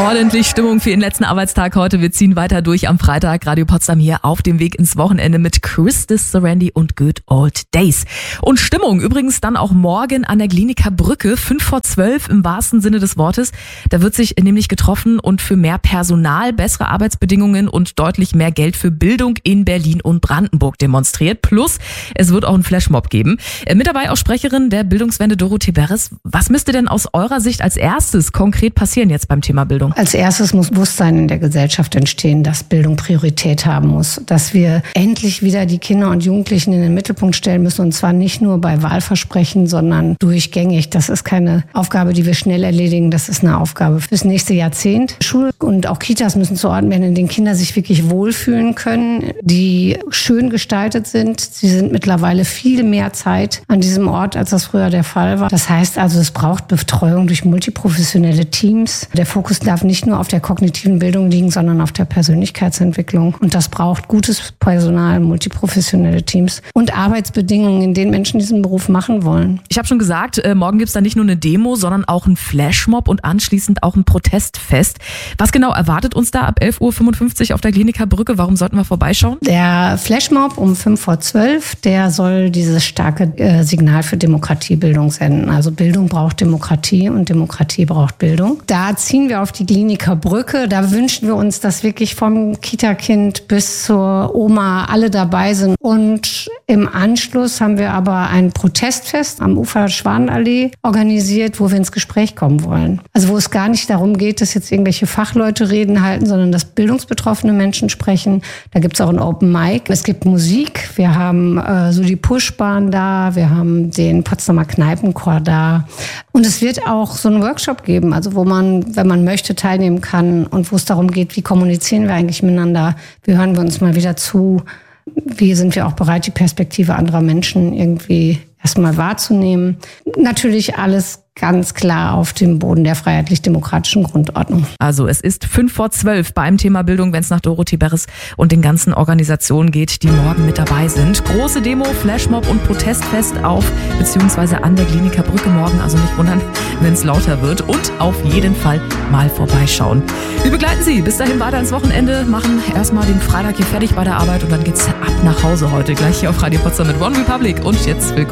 Ordentlich Stimmung für den letzten Arbeitstag heute. Wir ziehen weiter durch am Freitag. Radio Potsdam hier auf dem Weg ins Wochenende mit Christus Serendi und Good Old Days. Und Stimmung übrigens dann auch morgen an der Kliniker Brücke, 11:55 im wahrsten Sinne des Wortes. Da wird sich nämlich getroffen und für mehr Personal, bessere Arbeitsbedingungen und deutlich mehr Geld für Bildung in Berlin und Brandenburg demonstriert. Plus, es wird auch einen Flashmob geben. Mit dabei auch Sprecherin der Bildungswende Dorothee Beres. Was müsste denn aus eurer Sicht als erstes konkret passieren jetzt beim Thema Bildung? Als erstes muss Bewusstsein in der Gesellschaft entstehen, dass Bildung Priorität haben muss. Dass wir endlich wieder die Kinder und Jugendlichen in den Mittelpunkt stellen müssen. Und zwar nicht nur bei Wahlversprechen, sondern durchgängig. Das ist keine Aufgabe, die wir schnell erledigen. Das ist eine Aufgabe fürs nächste Jahrzehnt. Schulen und auch Kitas müssen zu Orten werden, in denen Kinder sich wirklich wohlfühlen können, die schön gestaltet sind. Sie sind mittlerweile viel mehr Zeit an diesem Ort, als das früher der Fall war. Das heißt also, es braucht Betreuung durch multiprofessionelle Teams. Der Fokus darf nicht nur auf der kognitiven Bildung liegen, sondern auf der Persönlichkeitsentwicklung. Und das braucht gutes Personal, multiprofessionelle Teams und Arbeitsbedingungen, in denen Menschen diesen Beruf machen wollen. Ich habe schon gesagt, morgen gibt's da nicht nur eine Demo, sondern auch einen Flashmob und anschließend auch ein Protestfest. Was genau erwartet uns da ab 11:55 Uhr auf der Kliniker Brücke? Warum sollten wir vorbeischauen? Der Flashmob um 11:55, der soll dieses starke Signal für Demokratiebildung senden. Also Bildung braucht Demokratie und Demokratie braucht Bildung. Da ziehen wir auf die Kliniker Brücke. Da wünschen wir uns, dass wirklich vom Kita-Kind bis zur Oma alle dabei sind. Und im Anschluss haben wir aber ein Protestfest am Ufer der Schwanenallee organisiert, wo wir ins Gespräch kommen wollen. Also wo es gar nicht darum geht, dass jetzt irgendwelche Fachleute Reden halten, sondern dass bildungsbetroffene Menschen sprechen. Da gibt es auch ein Open Mic. Es gibt Musik. Wir haben so die Pushbahn da. Wir haben den Potsdamer Kneipenchor da. Und es wird auch so einen Workshop geben, also wo man, wenn man möchte, teilnehmen kann und wo es darum geht, wie kommunizieren wir eigentlich miteinander, wie hören wir uns mal wieder zu, wie sind wir auch bereit, die Perspektive anderer Menschen irgendwie erstmal wahrzunehmen. Natürlich alles ganz klar auf dem Boden der freiheitlich-demokratischen Grundordnung. Also es ist 11:55 beim Thema Bildung, wenn es nach Dorothee Beres und den ganzen Organisationen geht, die morgen mit dabei sind. Große Demo, Flashmob und Protestfest auf bzw. an der Kliniker Brücke morgen. Also nicht wundern, wenn es lauter wird. Und auf jeden Fall mal vorbeischauen. Wir begleiten Sie bis dahin weiter ins Wochenende, machen erstmal den Freitag hier fertig bei der Arbeit und dann geht's ab nach Hause heute. Gleich hier auf Radio Potsdam mit One Republic. Und jetzt willkommen